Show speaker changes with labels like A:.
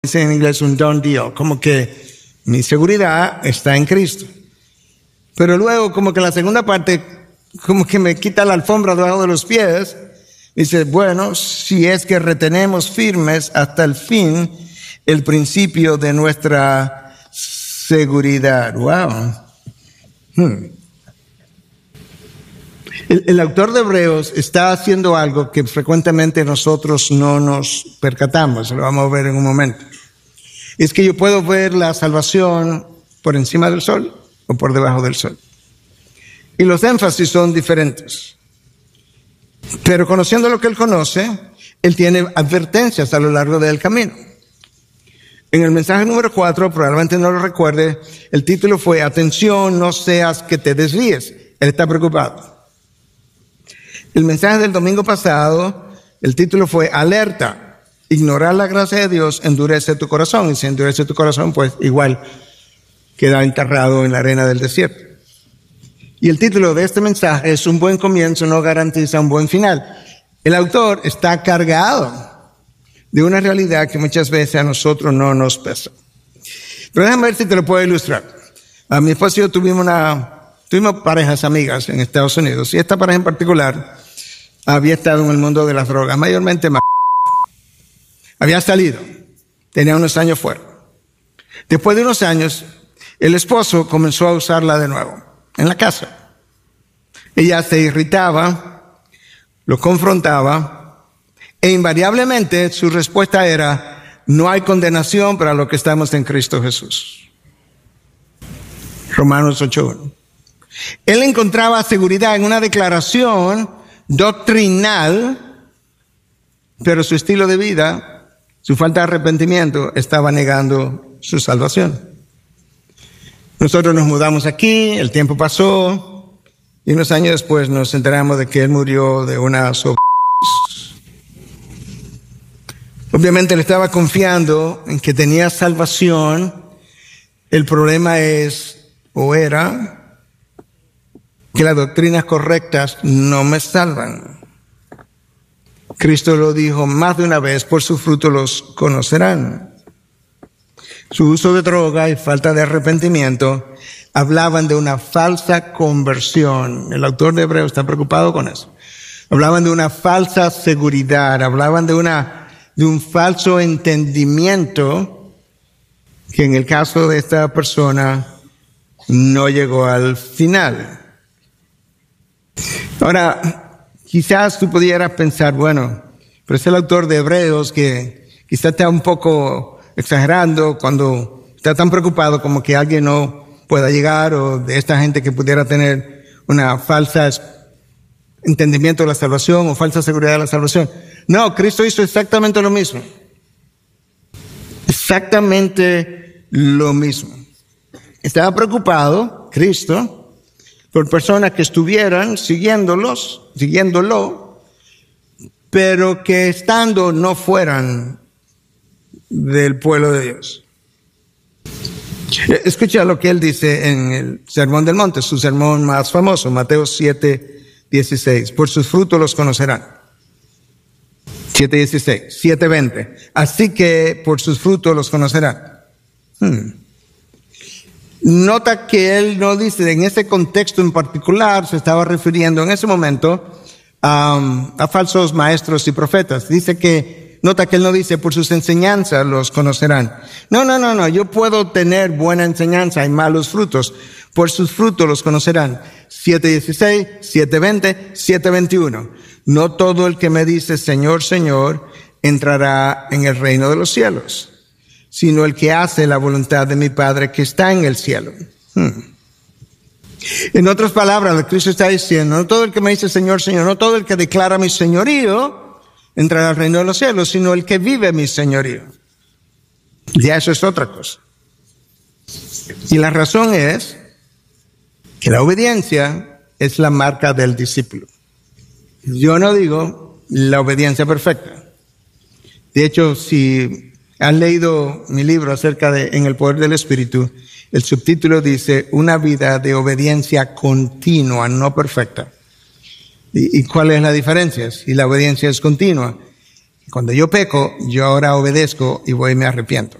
A: Dice en inglés un done deal, como que mi seguridad está en Cristo. Pero luego como que la segunda parte, como que me quita la alfombra debajo de los pies. Dice, bueno, si es que retenemos firmes hasta el fin el principio de nuestra seguridad. Wow. El autor de Hebreos está haciendo algo que frecuentemente nosotros no nos percatamos. Lo vamos a ver en un momento. Es que yo puedo ver la salvación por encima del sol o por debajo del sol. Y los énfasis son diferentes. Pero conociendo lo que él conoce, él tiene advertencias a lo largo del camino. En el mensaje número 4, probablemente no lo recuerde, el título fue, atención, no seas que te desvíes. Él está preocupado. El mensaje del domingo pasado, el título fue, alerta. Ignorar la gracia de Dios endurece tu corazón. Y si endurece tu corazón, pues igual queda enterrado en la arena del desierto. Y el título de este mensaje es un buen comienzo no garantiza un buen final. El autor está cargado de una realidad que muchas veces a nosotros no nos pesa. Pero déjame ver si te lo puedo ilustrar. A mi esposo y yo tuvimos parejas amigas en Estados Unidos. Y esta pareja en particular había estado en el mundo de las drogas, mayormente más. Había salido, tenía unos años fuera. Después de unos años, el esposo comenzó a usarla de nuevo, en la casa. Ella se irritaba, lo confrontaba, e invariablemente su respuesta era, no hay condenación para los que estamos en Cristo Jesús. Romanos 8:1. Él encontraba seguridad en una declaración doctrinal, pero su estilo de vida, su falta de arrepentimiento estaba negando su salvación. Nosotros nos mudamos aquí, el tiempo pasó, y unos años después nos enteramos de que él murió de una sobredosis. Obviamente él estaba confiando en que tenía salvación. El problema era que las doctrinas correctas no me salvan. Cristo lo dijo más de una vez, por su fruto los conocerán. Su uso de droga y falta de arrepentimiento hablaban de una falsa conversión. El autor de Hebreos está preocupado con eso. Hablaban de una falsa seguridad, hablaban de un falso entendimiento que en el caso de esta persona no llegó al final. Ahora, quizás tú pudieras pensar, bueno, pero es el autor de Hebreos que quizás está un poco exagerando cuando está tan preocupado como que alguien no pueda llegar, o de esta gente que pudiera tener una falsa entendimiento de la salvación o falsa seguridad de la salvación. No, Cristo hizo exactamente lo mismo. Exactamente lo mismo. Estaba preocupado, Cristo, por personas que estuvieran siguiéndolo, pero que estando no fueran del pueblo de Dios. Escucha lo que él dice en el Sermón del Monte, su sermón más famoso, Mateo 7:16. Por sus frutos los conocerán. 7:16, 7:20. Así que por sus frutos los conocerán. Nota que él no dice, en ese contexto en particular, se estaba refiriendo en ese momento a falsos maestros y profetas. Nota que él no dice, por sus enseñanzas los conocerán. No, yo puedo tener buena enseñanza y malos frutos. Por sus frutos los conocerán. 7:16, 7:20, 7:21. No todo el que me dice, Señor, Señor, entrará en el reino de los cielos, sino el que hace la voluntad de mi Padre que está en el cielo. En otras palabras, lo que Cristo está diciendo, no todo el que me dice Señor, Señor, no todo el que declara mi señorío entrará al reino de los cielos, sino el que vive mi señorío. Ya eso es otra cosa. Y la razón es que la obediencia es la marca del discípulo. Yo no digo la obediencia perfecta. De hecho, si has leído mi libro acerca de En el poder del Espíritu, el subtítulo dice, una vida de obediencia continua, no perfecta. ¿Y cuál es la diferencia? Si la obediencia es continua. Cuando yo peco, yo ahora obedezco y voy y me arrepiento.